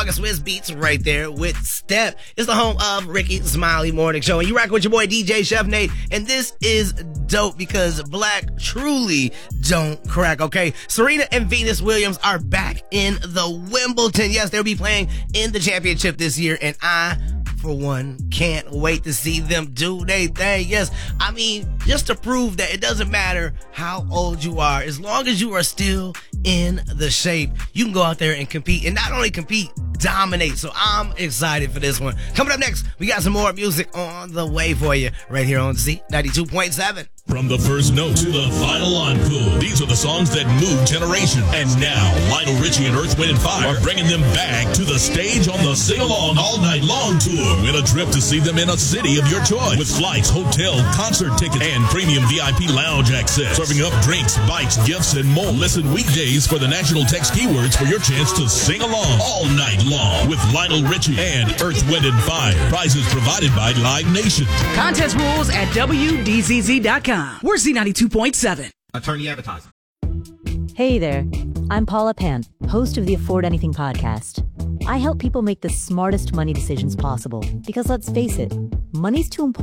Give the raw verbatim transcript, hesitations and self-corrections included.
Funky Swiss Beats right there with Step. It's the home of Ricky Smiley Morning Show. And you rock with your boy D J Chef Nate. And this is dope because black truly don't crack, okay? Serena and Venus Williams are back in the Wimbledon. Yes, they'll be playing in the championship this year. And I, for one, can't wait to see them do their thing. Yes, I mean, just to prove that it doesn't matter how old you are, as long as you are still in the shape, you can go out there and compete, and not only compete, dominate. So I'm excited for this one. Coming up next, we got some more music on the way for you right here on Z ninety-two point seven. From the first note to the final encore, these are the songs that move generation. And now, Lionel Richie and Earth, Wind and Fire are bringing them back to the stage on the Sing Along All Night Long tour. Win a trip to see them in a city of your choice with flights, hotel, concert tickets, and premium V I P lounge access. Serving up drinks, bikes, gifts, and more. Listen weekdays for the national text keywords for your chance to sing along all night long with Lionel Richie and Earth, Wind and Fire. Prizes provided by Live Nation. Contest rules at W D Z Z dot com. We're Z ninety-two point seven. Attorney advertising. Hey there. I'm Paula Pan, host of the Afford Anything podcast. I help people make the smartest money decisions possible because let's face it, money's too important.